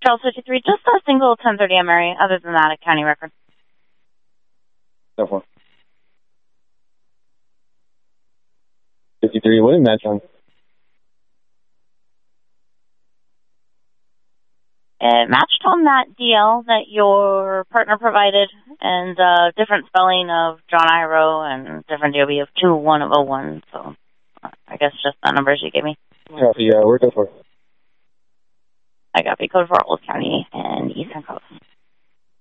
Charles 53, just a single 1030 Mary. Other than that, a county record. So far. 53, what did match on? It matched on that DL that your partner provided, and different spelling of John Iro and different DOB of 2101. So I guess just the numbers you gave me. Copy, where's that for? I got code for Old County and Eastern Coast.